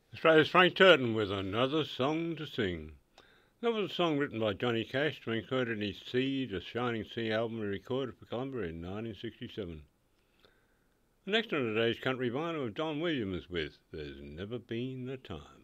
Australia's Frank Turton with another song to sing. That was a song written by Johnny Cash to include in his Sea, the Shining Sea album he recorded for Columbia in 1967. The next on today's country vinyl of Don Williams with There's Never Been a Time.